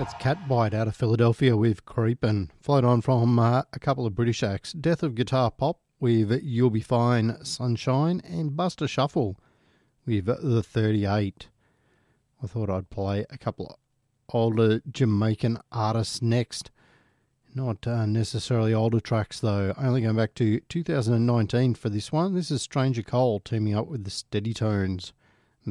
That's Catbite out of Philadelphia with Creepin'. Followed on from a couple of British acts. Death of Guitar Pop with You'll Be Fine, Sunshine, and Buster Shuffle with The 38. I thought I'd play a couple of older Jamaican artists next. Not necessarily older tracks though. Only going back to 2019 for this one. This is Stranger Cole teaming up with the Steady Tones